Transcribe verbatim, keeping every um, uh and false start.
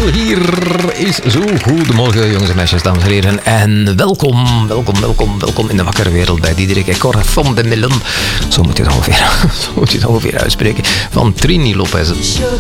Hier is zo goedemorgen, jongens en meisjes, dames en heren. En welkom, welkom, welkom, welkom in de wakkere wereld bij Diederik en Cor van de Melon. Zo moet je het ongeveer, zo moet je het ongeveer uitspreken. Van Trini Lopez.